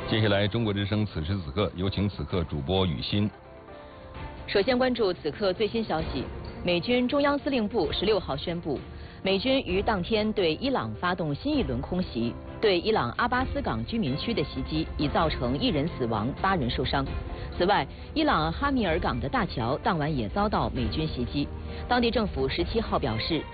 接下来，中国之声此时此刻有请此刻主播雨欣。 首先关注此刻最新消息：美军中央司令部16号宣布，美军于当天对伊朗发动新一轮空袭，对伊朗阿巴斯港居民区的袭击已造成1人死亡、8人受伤。此外，伊朗哈米尔港的大桥当晚也遭到美军袭击。当地政府17号表示，